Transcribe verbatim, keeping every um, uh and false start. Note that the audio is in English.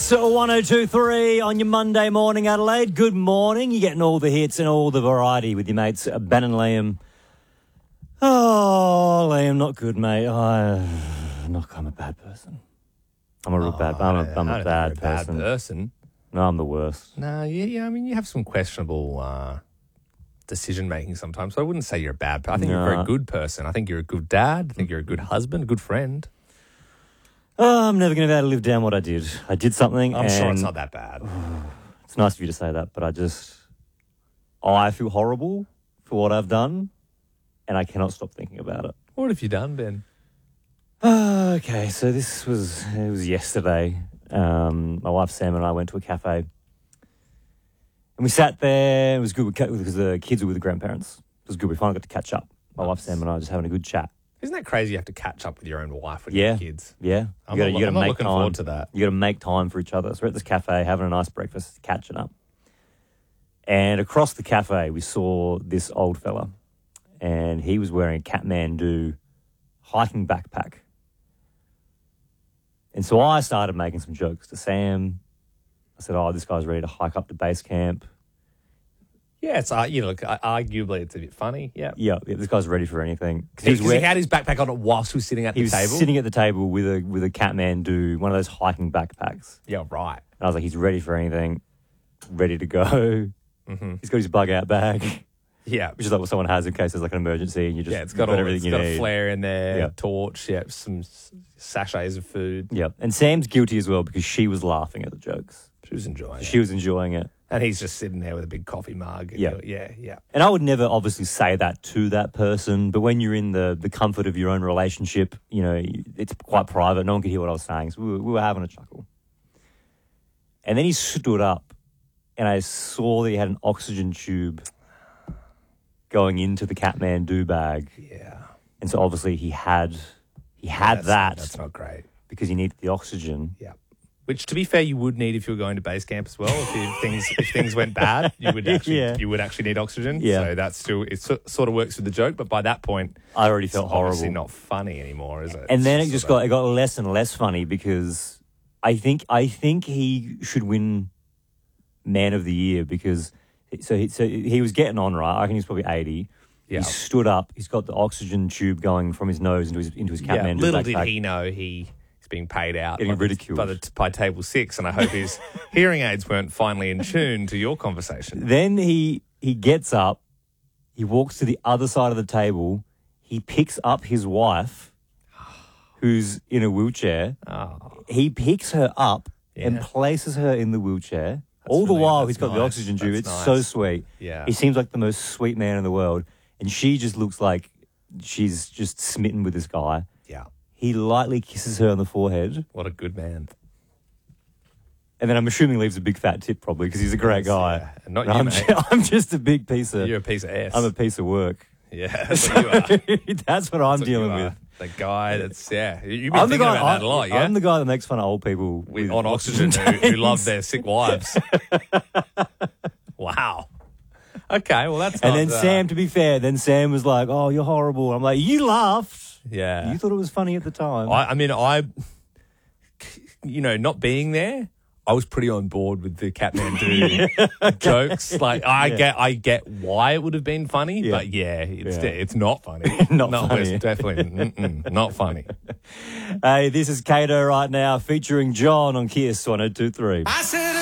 Kiss one oh two three on your Monday morning, Adelaide. Good morning. You're getting all the hits and all the variety with your mates, Ben and Liam. Oh, Liam, not good, mate. I, not, I'm a bad person. I'm a real Oh, bad. I'm a, I'm I a don't bad think you're a person. bad person. No, I'm the worst. No, yeah, yeah. I mean, you have some questionable uh, decision making sometimes. So I wouldn't say you're a bad person. I think you're a No. very good person. I think you're a good dad. I think you're a good husband, a good friend. Oh, I'm never going to be able to live down what I did. I did something. I'm sure it's and not that bad. It's nice of you to say that, but I just, I feel horrible for what I've done, and I cannot stop thinking about it. What have you done, Ben? Okay, so this was it was yesterday. Um, my wife Sam and I went to a cafe, and we sat there. It was good because the kids were with the grandparents. It was good. We finally got to catch up. My wife Sam and I were just having a good chat. Isn't that crazy? You have to catch up with your own wife with Yeah, your kids. yeah. You I'm gotta, not, you gotta I'm not make looking time. forward to that. You got to make time for each other. So we're at this cafe having a nice breakfast, catching up. And across the cafe, we saw this old fella, and he was wearing a Kathmandu hiking backpack. And so I started making some jokes to Sam. I said, oh, this guy's ready to hike up to base camp. Yeah, it's uh, you know, look, uh, arguably it's a bit funny. Yeah, Yeah, yeah, this guy's ready for anything. Because because he, he, was wear- had his backpack on it whilst he was sitting at he the was table. sitting at the table with a with a Kathmandu, one of those hiking backpacks. Yeah, right. And I was like, he's ready for anything, ready to go. Mm-hmm. He's got his bug out bag, Yeah, which is like what someone has in case there's like an emergency and you just yeah, it's got, you've all, everything it's you got need. a flare in there, Yeah. torch, yeah, some s- sachets of food. Yeah, and Sam's guilty as well because she was laughing at the jokes. She was enjoying She it. was enjoying it. And he's just sitting there with a big coffee mug. and Yeah. you're- yeah, yeah. And I would never obviously say that to that person, but when you're in the, the comfort of your own relationship, you know, it's quite private. No one could hear what I was saying. So we were, we were having a chuckle. And then he stood up, and I saw that he had an oxygen tube going into the Kathmandu bag. Yeah. And so obviously he had he had That's- that That's not great. because he needed the oxygen. Yeah. Which, to be fair, you would need if you were going to base camp as well. If you, things if things went bad, you would actually Yeah. you would actually need oxygen. Yeah. So that's still it so, sort of works with the joke, but by that point, I already it's felt obviously horrible. not funny anymore, is it? And then it It's just sort got it got less and less funny because I think I think he should win Man of the Year because so he, so he was getting on right. I reckon he's probably eighty. Yeah. He stood up. He's got the oxygen tube going from his nose into his into his of, yeah. Kathmandu Little backpack. did he know he is being paid out, Getting by the- ridiculed. by, the, by table six, and I hope his hearing aids weren't finally in tune to your conversation. Then he he gets up. He walks to the other side of the table. He picks up his wife, who's in a wheelchair. Oh, He picks her up and Yeah. places her in the wheelchair. All the really- while, that's he's got the nice. oxygen tube. That's It's so nice. sweet. Yeah. He seems like the most sweet man in the world. And she just looks like she's just smitten with this guy. yeah. He lightly kisses her on the forehead. What a good man. And then I'm assuming leaves a big fat tip probably because he's a great Yes, guy. yeah. And not And you, I'm, mate. ju- I'm just a big piece of... You're a piece of ass. I'm a piece of work. yeah, that's what you are. That's what I'm That's what dealing you are. with. The guy that's, yeah. You- You've been I'm the, thinking guy, about that I, a lot, yeah? I'm the guy that makes fun of old people With, with on oxygen who, who tanks. love their sick wives. Wow. Okay, well, that's And not, then uh, Sam, to be fair, then Sam was like, "Oh, you're horrible." I'm like, "You laughed. Yeah. You thought it was funny at the time." I, I mean, I, you know, not being there, I was pretty on board with the Kathmandu jokes. Like, I Yeah. get, I get why it would have been funny, Yeah. but yeah, it's Yeah. it's not funny. Not no, funny. It's definitely mm-mm, not funny. Hey, this is Kato right now, featuring John on Kiss one oh two three. I said